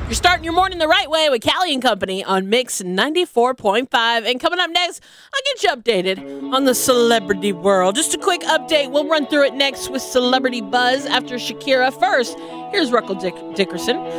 You're starting your morning the right way with Callie and Company on Mix 94.5. And coming up next, I'll get you updated on the celebrity world. Just a quick update. We'll run through it next with Celebrity Buzz after Shakira. First, here's Ruckle Dickerson